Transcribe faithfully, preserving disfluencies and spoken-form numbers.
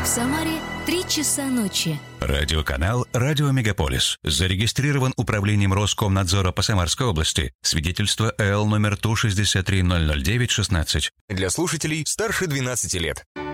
Самаре три часа ночи. Радиоканал «Радио Мегаполис». Зарегистрирован управлением Роскомнадзора по Самарской области. Свидетельство Л номер Ту шестьдесят три ноль ноль девять шестнадцать. Для слушателей старше двенадцати лет.